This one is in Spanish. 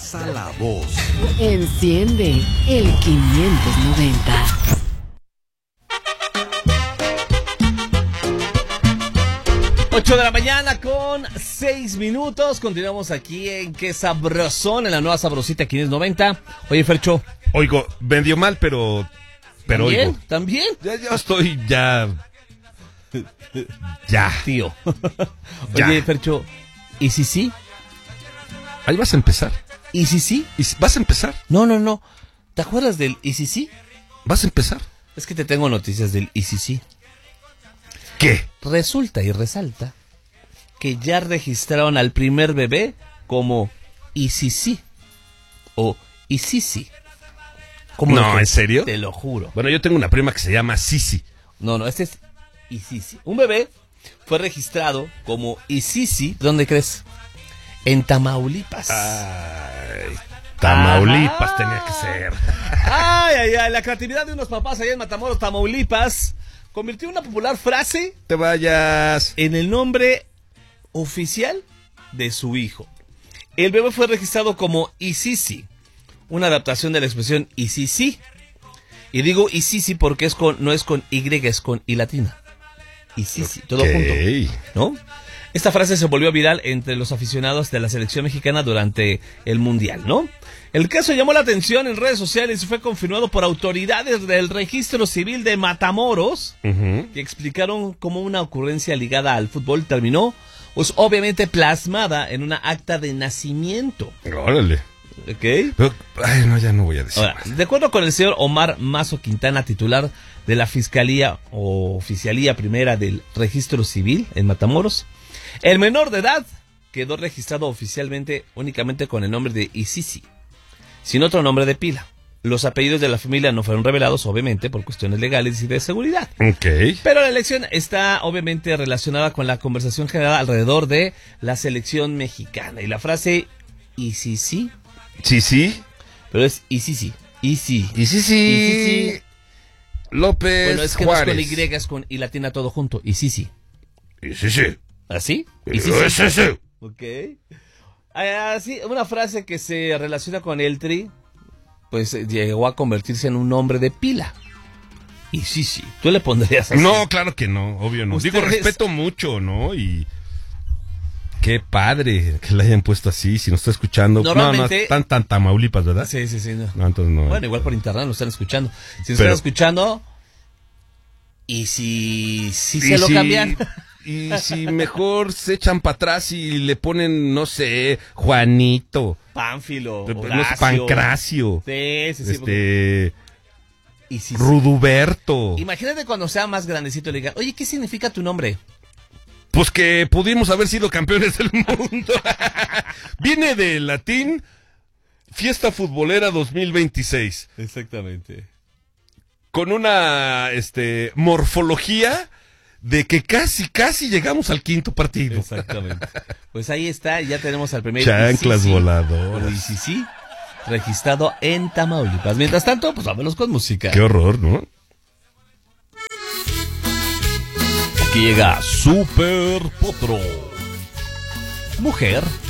pasa la voz. Enciende el 590. Ocho de la mañana con 6 minutos. Continuamos aquí en Qué Sabrosón, en la nueva Sabrosita 590. Oye, Fercho. Oigo, vendió mal, pero ¿También? oigo. ¿También? Ya estoy, ya. Tío. Ya. Oye, Fercho, ¿y si sí? Ahí vas a empezar. ¿Y si sí? ¿Vas a empezar? No. ¿Te acuerdas del ¿y si sí? ¿Vas a empezar? Es que te tengo noticias del ¿y si sí? ¿Qué? Resulta y resalta que ya registraron al primer bebé como ¿y si sí? O ¿y si sí? No, ¿en serio? Te lo juro. Bueno, yo tengo una prima que se llama Sisi. No, este es Isisi. Un bebé fue registrado como Isisi. ¿Dónde crees? En Tamaulipas. Ay, Tamaulipas Ajá. tenía que ser. Ay. La creatividad de unos papás allá en Matamoros, Tamaulipas, convirtió una popular frase Te vayas. en el nombre oficial de su hijo. El bebé fue registrado como Isisi, una adaptación de la expresión Isisi. Y digo Isisi porque no es con Y, es con I latina. Isisi, todo junto, ¿no? Esta frase se volvió viral entre los aficionados de la selección mexicana durante el Mundial, ¿no? El caso llamó la atención en redes sociales y fue confirmado por autoridades del Registro Civil de Matamoros, que explicaron cómo una ocurrencia ligada al fútbol terminó, pues obviamente plasmada en una acta de nacimiento. Órale. ¿Ok? Pero, no, ya no voy a decir Ahora, más. de acuerdo con el señor Omar Mazo Quintana, titular de la Fiscalía o Oficialía Primera del Registro Civil en Matamoros, el menor de edad quedó registrado oficialmente únicamente con el nombre de Isisi, sin otro nombre de pila. Los apellidos de la familia no fueron revelados, obviamente, por cuestiones legales y de seguridad. Ok. Pero la elección está obviamente relacionada con la conversación general alrededor de la selección mexicana. Y la frase Isisi, Sí. pero es Isisi. Isisi. López Bueno, es que Juárez. no es con Y, es con I latina todo junto. Isisi. Isisi. ¿Así? Isisi. Ok. Así, una frase que se relaciona con el Tri, pues llegó a convertirse en un nombre de pila. Isisi. ¿Tú le pondrías así? No, claro que no, obvio no. Ustedes- Digo, respeto mucho, ¿no? Y qué padre que le hayan puesto así, si nos está escuchando. Normalmente- No, tan Tamaulipas, ¿verdad? Sí. No. No, entonces no. Bueno, igual por internet lo están escuchando. Si nos Pero- están escuchando, y si Y se lo cambian. Y si mejor se echan para atrás y le ponen, no sé, Juanito, Pánfilo, no sé, Horacio. Pancracio, Sí. Y si Ruduberto. imagínate cuando sea más grandecito le diga, oye, ¿qué significa tu nombre? Pues que pudimos haber sido campeones del mundo. Viene del latín Fiesta Futbolera 2026. Exactamente. Con una morfología de que casi llegamos al quinto partido. Exactamente. Pues ahí está, ya tenemos al primer Chanclas Isisi, voladoras. o Isisi, registrado en Tamaulipas. Mientras tanto, pues vámonos con música. Qué horror, ¿no? Aquí llega Super Potro. Mujer